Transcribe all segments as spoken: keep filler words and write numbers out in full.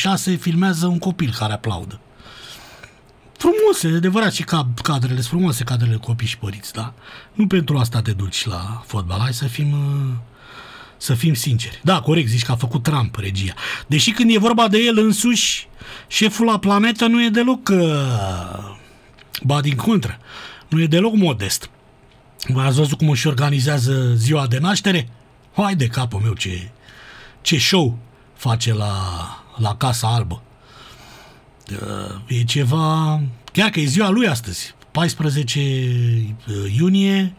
șase filmează un copil care aplaudă. Frumoase, adevărat, și cadrele, frumoase cadrele copii și părinți, da? Nu pentru asta te duci la fotbal, hai să fim, să fim sinceri. Da, corect, zici că a făcut Trump regia. Deși când e vorba de el însuși, șeful la planetă nu e deloc, ba din contră, nu e deloc modest. V-ați văzut cum își organizează ziua de naștere? Hai de capul meu, ce, ce show face la, la Casa Albă. E ceva... Chiar că e ziua lui astăzi, paisprezece iunie,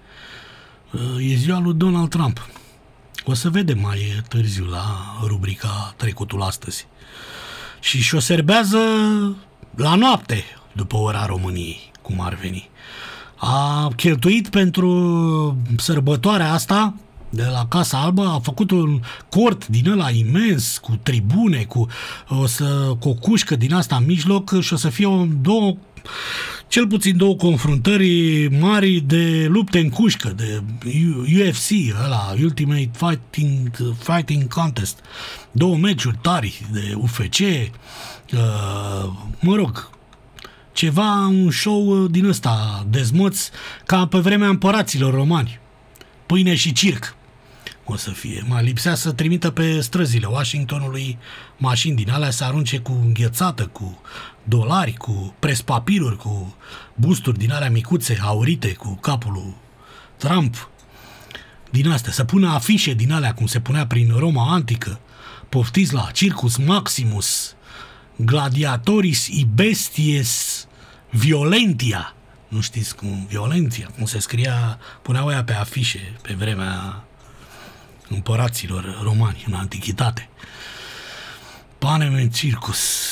e ziua lui Donald Trump. O să vedem mai târziu la rubrica Trecutul astăzi. Și și-o serbează la noapte, după ora României, cum ar veni. A cheltuit pentru sărbătoarea asta de la Casa Albă, a făcut un cort din ăla imens, cu tribune, cu o, să, cu o cușcă din asta în mijloc și o să fie o, două, cel puțin două confruntări mari de lupte în cușcă, de U F C, ăla, Ultimate Fighting, Fighting Contest. Două meciuri tari de U F C, uh, mă rog, ceva, un show din ăsta, dezmoț, ca pe vremea împăraților romani. Pâine și circ o să fie. Mai lipsea să trimită pe străzile Washingtonului mașini din alea să arunce cu înghețată, cu dolari, cu prespapiruri, cu busturi din alea micuțe, aurite, cu capul lui Trump. Din astea, să pună afișe din alea, cum se punea prin Roma antică. Poftiți la Circus Maximus, Gladiatoris Ibesties Violentia. Nu știți cum, Violentia, cum se scria, puneau aia pe afișe pe vremea împăraților romani în antichitate. Panem în circus.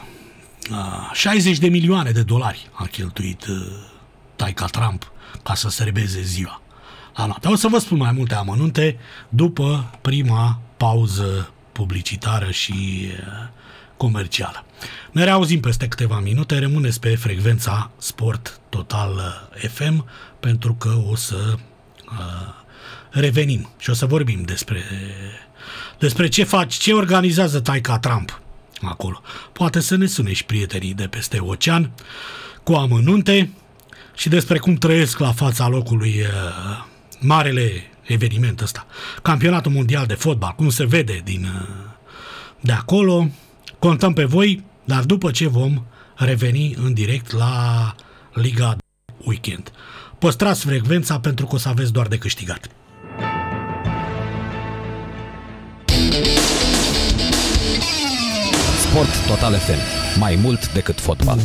șaizeci de milioane de dolari a cheltuit taica Trump ca să serbeze ziua la noapte. O să vă spun mai multe amănunte după prima pauză publicitară și comercială. Ne reauzim peste câteva minute, rămâneți pe frecvența Sport Total F M pentru că o să uh, revenim și o să vorbim despre, despre ce faci, ce organizează taica Trump acolo. Poate să ne sune și prietenii de peste ocean cu amănunte și despre cum trăiesc la fața locului uh, marele eveniment ăsta. Campionatul mondial de fotbal, cum se vede din, uh, de acolo. Contăm pe voi, dar după ce vom reveni în direct la Liga Weekend. Păstrați frecvența pentru că o să aveți doar de câștigat. Sport Total F M. Mai mult decât fotbal.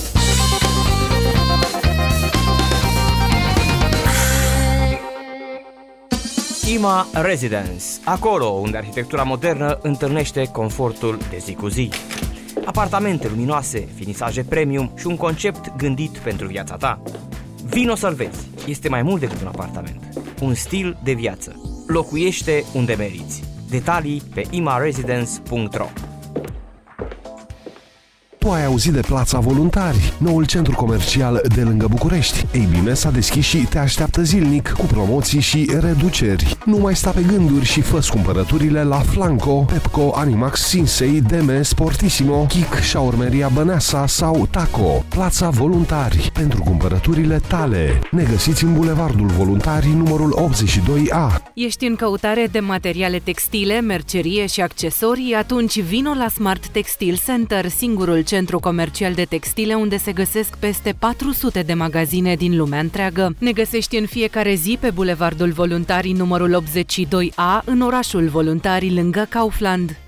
IMA Residence, acolo unde arhitectura modernă întâlnește confortul de zi cu zi. Apartamente luminoase, finisaje premium și un concept gândit pentru viața ta. Vino să-l vezi, este mai mult decât un apartament, un stil de viață. Locuiește unde meriți. Detalii pe ima residence punct ro. Tu ai auzit de Plața Voluntari, noul centru comercial de lângă București. Ei bine, s-a deschis și te așteaptă zilnic cu promoții și reduceri. Nu mai sta pe gânduri și fă-ți cumpărăturile la Flanco, Pepco, Animax, Sinsei, Deme, Sportissimo, Kik, Șaurmeria Băneasa sau Taco. Plața Voluntari, pentru cumpărăturile tale. Ne găsiți în Bulevardul Voluntarii, numărul optzeci și doi A. Ești în căutare de materiale textile, mercerie și accesorii? Atunci vino la Smart Textile Center, singurul centru comercial de textile unde se găsesc peste patru sute de magazine din lumea întreagă. Ne găsești în fiecare zi pe Bulevardul Voluntarii numărul optzeci și doi A, în orașul Voluntarii, lângă Kaufland.